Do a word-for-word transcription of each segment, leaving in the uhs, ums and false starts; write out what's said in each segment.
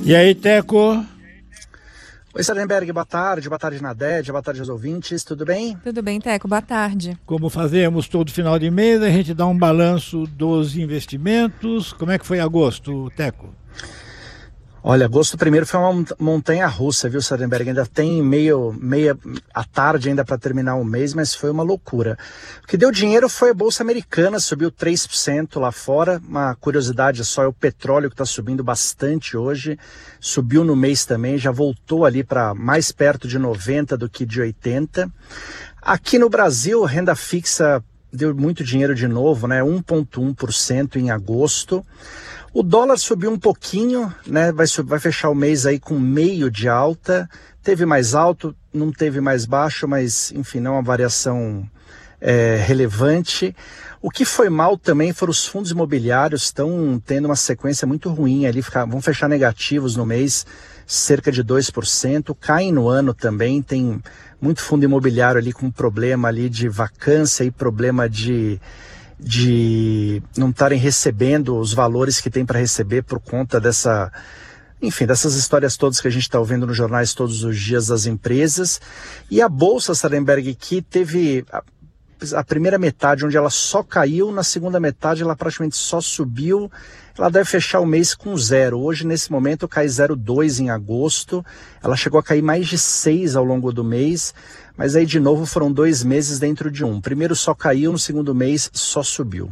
E aí, Teco? Oi, Sarenberg, boa tarde, boa tarde Nadege, boa tarde aos ouvintes, tudo bem? Tudo bem, Teco, boa tarde. Como fazemos todo final de mês, a gente dá um balanço dos investimentos. Como é que foi agosto, Teco? Olha, agosto primeiro foi uma montanha-russa, viu, Sarenberg? Ainda tem meio, meia à tarde ainda para terminar o mês, mas foi uma loucura. O que deu dinheiro foi a Bolsa Americana, subiu três por cento lá fora. Uma curiosidade só é o petróleo que está subindo bastante hoje. Subiu no mês também, já voltou ali para mais perto de noventa do que de oitenta. Aqui no Brasil, renda fixa deu muito dinheiro de novo, né? um vírgula um por cento em agosto. O dólar subiu um pouquinho, né? Vai, vai fechar o mês aí com meio de alta. Teve mais alto, não teve mais baixo, mas enfim, não é uma variação é, relevante. O que foi mal também foram os fundos imobiliários, estão tendo uma sequência muito ruim ali, ficar, vão fechar negativos no mês, cerca de dois por cento. Caem no ano também, tem muito fundo imobiliário ali com problema ali de vacância e problema de... de não estarem recebendo os valores que tem para receber por conta dessa, enfim, dessas histórias todas que a gente está ouvindo nos jornais todos os dias das empresas. E a Bolsa, Sarenberg, que teve a, a primeira metade onde ela só caiu, na segunda metade ela praticamente só subiu, ela deve fechar o mês com zero. Hoje, nesse momento, cai zero vírgula dois por cento em agosto, ela chegou a cair mais de seis por cento ao longo do mês, mas aí de novo foram dois meses dentro de um. Primeiro só caiu, no segundo mês só subiu.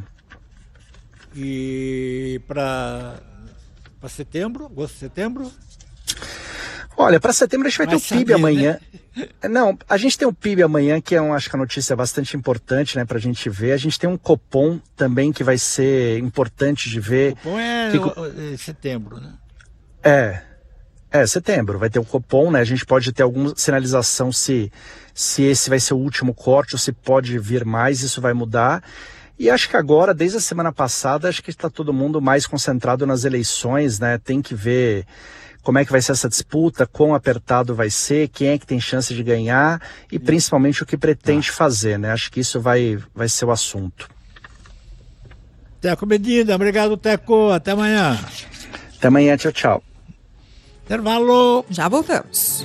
E para setembro, agosto, setembro? Olha, para setembro a gente vai ter o P I B saber, amanhã. Né? Não, a gente tem o P I B amanhã, que é um, acho que a notícia é bastante importante, né, para a gente ver. A gente tem um Copom também que vai ser importante de ver. O Copom é, que... é setembro, né? É, é setembro. Vai ter o Copom, né? A gente pode ter alguma sinalização se, se esse vai ser o último corte ou se pode vir mais, isso vai mudar. E acho que agora, desde a semana passada, acho que está todo mundo mais concentrado nas eleições, né? Tem que ver como é que vai ser essa disputa, quão apertado vai ser, quem é que tem chance de ganhar e principalmente o que pretende fazer, né? Acho que isso vai, vai ser o assunto. Teco Medina, obrigado, Teco. Até amanhã. Até amanhã, tchau, tchau. Intervalo. Já voltamos.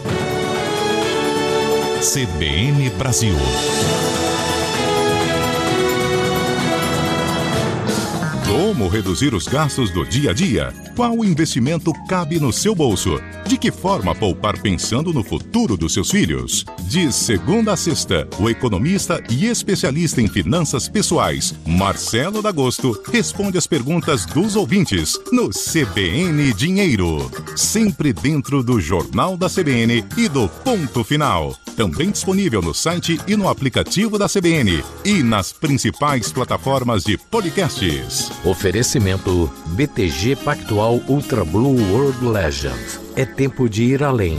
C B N Brasil. Como reduzir os gastos do dia a dia? Qual investimento cabe no seu bolso? De que forma poupar pensando no futuro dos seus filhos? De segunda a sexta, o economista e especialista em finanças pessoais, Marcelo D'Agosto, responde as perguntas dos ouvintes no C B N Dinheiro. Sempre dentro do Jornal da C B N e do Ponto Final. Também disponível no site e no aplicativo da C B N e nas principais plataformas de podcasts. Oferecimento B T G Pactual Ultra Blue World Legend. É tempo de ir além.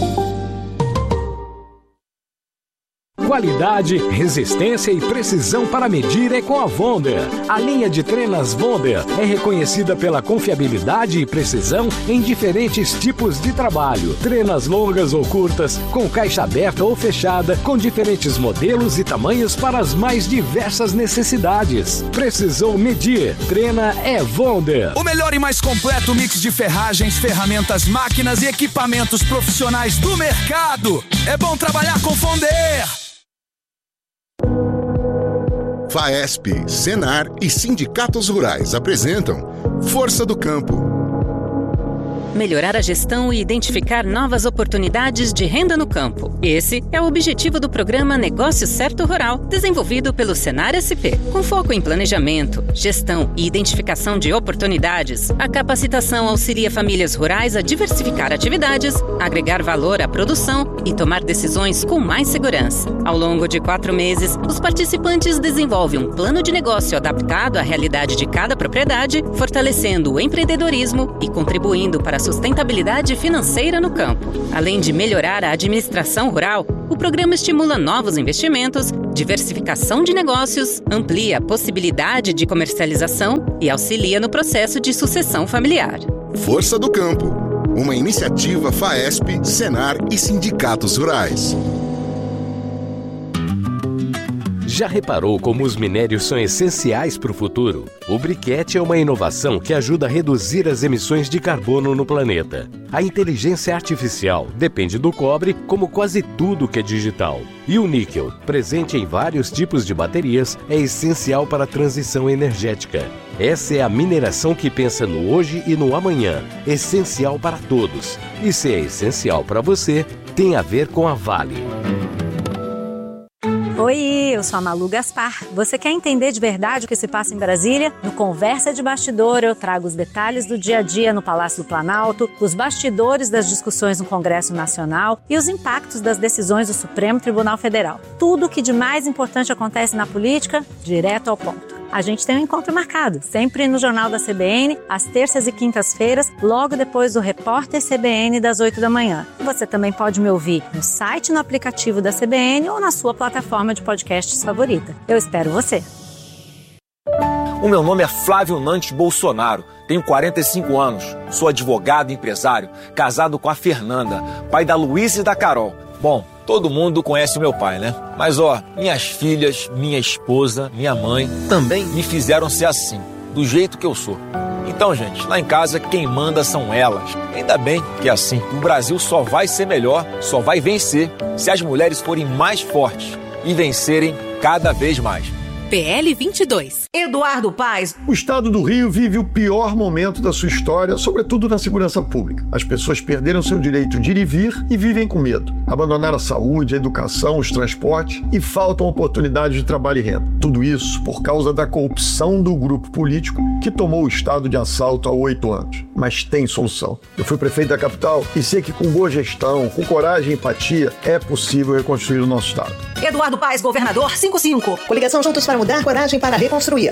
Qualidade, resistência e precisão para medir é com a Wonder. A linha de trenas Wonder é reconhecida pela confiabilidade e precisão em diferentes tipos de trabalho. Trenas longas ou curtas, com caixa aberta ou fechada, com diferentes modelos e tamanhos para as mais diversas necessidades. Precisou medir, treina é Wonder. O melhor e mais completo mix de ferragens, ferramentas, máquinas e equipamentos profissionais do mercado. É bom trabalhar com Wonder. FAESP, Senar e sindicatos rurais apresentam Força do Campo. Melhorar a gestão e identificar novas oportunidades de renda no campo. Esse é o objetivo do programa Negócio Certo Rural, desenvolvido pelo Senar S P. Com foco em planejamento, gestão e identificação de oportunidades, a capacitação auxilia famílias rurais a diversificar atividades, agregar valor à produção e tomar decisões com mais segurança. Ao longo de quatro meses, os participantes desenvolvem um plano de negócio adaptado à realidade de cada propriedade, fortalecendo o empreendedorismo e contribuindo para a sustentabilidade financeira no campo. Além de melhorar a administração rural, o programa estimula novos investimentos, diversificação de negócios, amplia a possibilidade de comercialização e auxilia no processo de sucessão familiar. Força do Campo, uma iniciativa FAESP, Senar e sindicatos rurais. Já reparou como os minérios são essenciais para o futuro? O briquete é uma inovação que ajuda a reduzir as emissões de carbono no planeta. A inteligência artificial depende do cobre, como quase tudo que é digital. E o níquel, presente em vários tipos de baterias, é essencial para a transição energética. Essa é a mineração que pensa no hoje e no amanhã, essencial para todos. E se é essencial para você, tem a ver com a Vale. Oi, eu sou a Malu Gaspar. Você quer entender de verdade o que se passa em Brasília? No Conversa de Bastidor eu trago os detalhes do dia a dia no Palácio do Planalto, os bastidores das discussões no Congresso Nacional e os impactos das decisões do Supremo Tribunal Federal. Tudo o que de mais importante acontece na política, direto ao ponto. A gente tem um encontro marcado, sempre no Jornal da C B N, às terças e quintas-feiras, logo depois do Repórter C B N das oito da manhã. Você também pode me ouvir no site, no aplicativo da C B N ou na sua plataforma de podcasts favorita. Eu espero você. O meu nome é Flávio Nantes Bolsonaro, tenho quarenta e cinco anos, sou advogado e empresário, casado com a Fernanda, pai da Luísa e da Carol. Bom, todo mundo conhece o meu pai, né? Mas ó, minhas filhas, minha esposa, minha mãe também me fizeram ser assim, do jeito que eu sou. Então, gente, lá em casa quem manda são elas. Ainda bem que é assim. O Brasil só vai ser melhor, só vai vencer se as mulheres forem mais fortes e vencerem cada vez mais. P L vinte e dois. Eduardo Paes. O estado do Rio vive o pior momento da sua história, sobretudo na segurança pública. As pessoas perderam seu direito de ir e vir e vivem com medo. Abandonaram a saúde, a educação, os transportes e faltam oportunidades de trabalho e renda. Tudo isso por causa da corrupção do grupo político que tomou o estado de assalto há oito anos. Mas tem solução. Eu fui prefeito da capital e sei que com boa gestão, com coragem e empatia, é possível reconstruir o nosso estado. Eduardo Paes, governador, cinco cinco. Coligação Juntos para Mudar, coragem para reconstruir.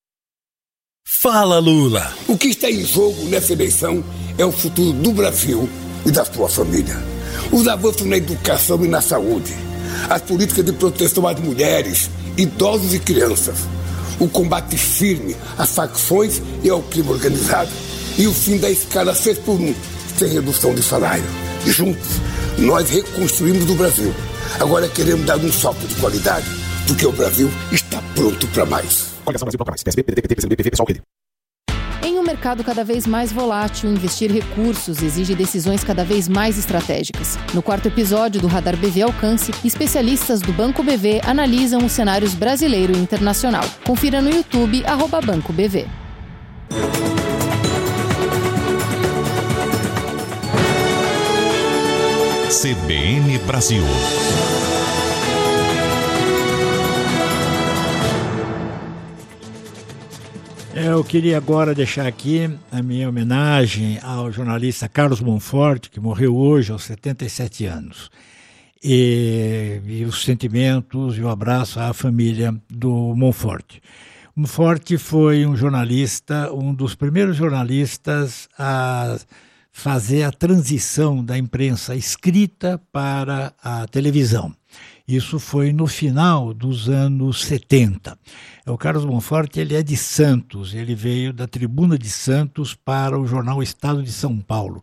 Fala, Lula! O que está em jogo nessa eleição é o futuro do Brasil e da sua família. Os avanços na educação e na saúde, as políticas de proteção às mulheres, idosos e crianças, o combate firme às facções e ao crime organizado e o fim da escala seis por um, sem redução de salário. Juntos, nós reconstruímos o Brasil. Agora queremos dar um salto de qualidade, porque o Brasil está pronto para mais. Em um mercado cada vez mais volátil, investir recursos exige decisões cada vez mais estratégicas. No quarto episódio do Radar B V Alcance, especialistas do Banco B V analisam os cenários brasileiro e internacional. Confira no YouTube, arroba Banco B V. C B N Brasil. Eu queria agora deixar aqui a minha homenagem ao jornalista Carlos Monforte, que morreu hoje aos setenta e sete anos. E, e os sentimentos e o abraço à família do Monforte. Monforte foi um jornalista, um dos primeiros jornalistas a fazer a transição da imprensa escrita para a televisão. Isso foi no final dos anos setenta. O Carlos Monforte, ele é de Santos, ele veio da Tribuna de Santos para o jornal Estado de São Paulo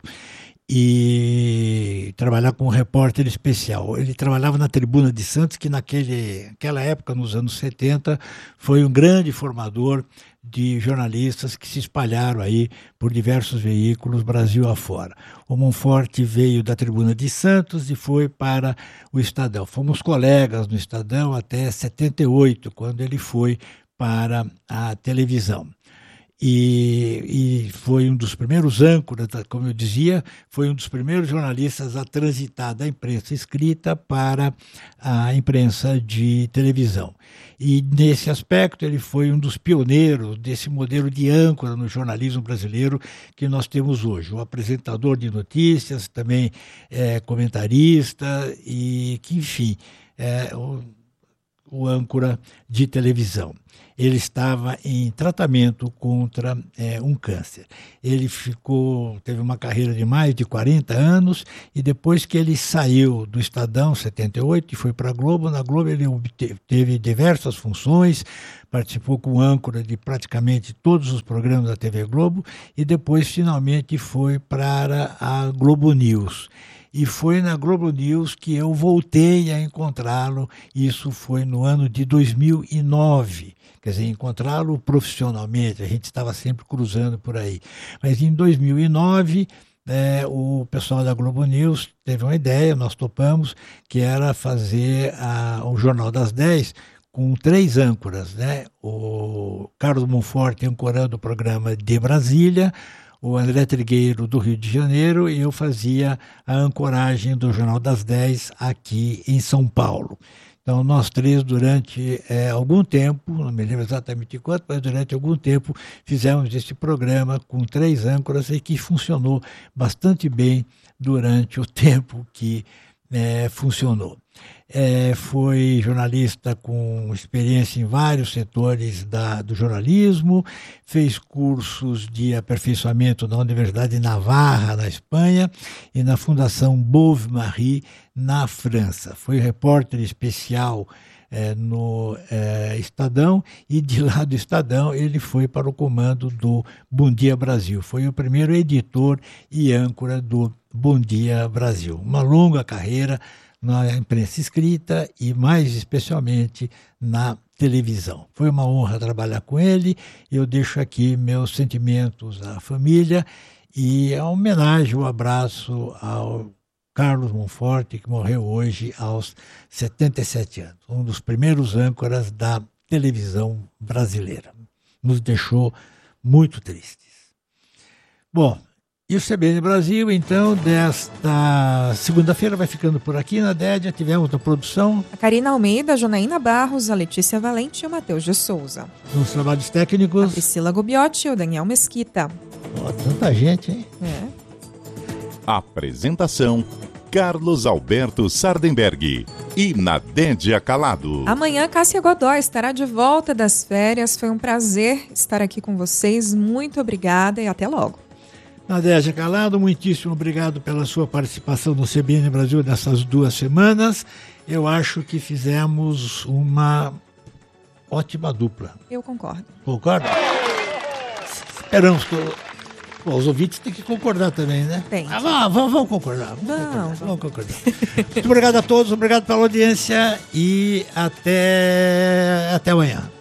e trabalhar como repórter especial. Ele trabalhava na Tribuna de Santos, que naquele, naquela época, nos anos setenta, foi um grande formador de jornalistas que se espalharam aí por diversos veículos, Brasil afora. O Monforte veio da Tribuna de Santos e foi para o Estadão. Fomos colegas no Estadão até setenta e oito, quando ele foi para a televisão. E, e foi um dos primeiros âncoras, como eu dizia, foi um dos primeiros jornalistas a transitar da imprensa escrita para a imprensa de televisão. E nesse aspecto ele foi um dos pioneiros desse modelo de âncora no jornalismo brasileiro que nós temos hoje. O apresentador de notícias, também é, comentarista e que, enfim, é o, o âncora de televisão. Ele estava em tratamento contra é, um câncer. Ele ficou, teve uma carreira de mais de quarenta anos e depois que ele saiu do Estadão, em setenta e oito, e foi para a Globo, na Globo ele obteve, teve diversas funções, participou como âncora de praticamente todos os programas da T V Globo e depois finalmente foi para a Globo News. e foi na Globo News que eu voltei a encontrá-lo. Isso foi no ano de dois mil e nove. Quer dizer, encontrá-lo profissionalmente, a gente estava sempre cruzando por aí. Mas em dois mil e nove, é, o pessoal da Globo News teve uma ideia, nós topamos, que era fazer a, o Jornal das dez com três âncoras, né? O Carlos Monforte ancorando o programa de Brasília, o André Trigueiro do Rio de Janeiro, e eu fazia a ancoragem do Jornal das dez aqui em São Paulo. Então, nós três, durante é, algum tempo, não me lembro exatamente quanto, mas durante algum tempo fizemos esse programa com três âncoras e que funcionou bastante bem durante o tempo que é, funcionou. É, foi jornalista com experiência em vários setores da, do jornalismo, fez cursos de aperfeiçoamento na Universidade de Navarra, na Espanha, e na Fundação Bovary, na França. Foi repórter especial é, no é, Estadão, e de lá do Estadão ele foi para o comando do Bom Dia Brasil. Foi o primeiro editor e âncora do Bom Dia Brasil. Uma longa carreira na imprensa escrita e, mais especialmente, na televisão. Foi uma honra trabalhar com ele. Eu deixo aqui meus sentimentos à família e a homenagem, o abraço ao Carlos Monforte, que morreu hoje aos setenta e sete anos, um dos primeiros âncoras da televisão brasileira. Nos deixou muito tristes. Bom, e o C B N Brasil, então, desta segunda-feira vai ficando por aqui. Na Dédia, tivemos na produção a Karina Almeida, a Janaína Barros, a Letícia Valente e o Matheus de Souza. Nos trabalhos técnicos, a Priscila Gubiotti e o Daniel Mesquita. Oh, tanta gente, hein? É. Apresentação: Carlos Alberto Sardenberg e Nadédia Calado. Amanhã, Cássia Godoy estará de volta das férias. Foi um prazer estar aqui com vocês. Muito obrigada e até logo. Nadédia Calado, muitíssimo obrigado pela sua participação no C B N Brasil nessas duas semanas. Eu acho que fizemos uma ótima dupla. Eu concordo. Concorda? Esperamos que... Bom, os ouvintes têm que concordar também, né? Tem. Ah, vamos, vamos concordar. Vamos Não, concordar. Vamos concordar. Muito obrigado a todos, obrigado pela audiência e até, até amanhã.